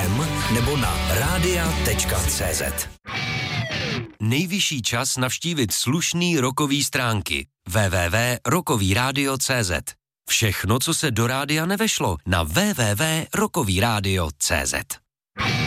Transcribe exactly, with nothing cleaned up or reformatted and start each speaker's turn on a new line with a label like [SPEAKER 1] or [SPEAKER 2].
[SPEAKER 1] em nebo na radia tečka cé zet. Nejvyšší čas navštívit slušný rockový stránky w w w tečka rockový rádio tečka cé zet. Všechno, co se do rádia nevešlo, na w w w tečka rockový rádio tečka cé zet.